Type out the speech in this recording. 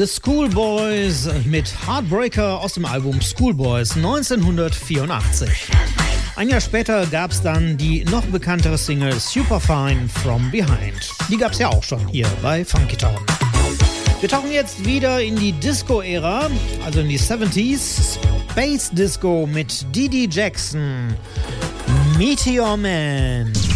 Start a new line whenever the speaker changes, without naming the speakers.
The Schoolboys mit Heartbreaker aus dem Album Schoolboys 1984. Ein Jahr später gab es dann die noch bekanntere Single Superfine From Behind. Die gab es ja auch schon hier bei Funky Town. Wir tauchen jetzt wieder in die Disco-Ära, also in die 70s. Space Disco mit Dee Dee Jackson, Meteor Man.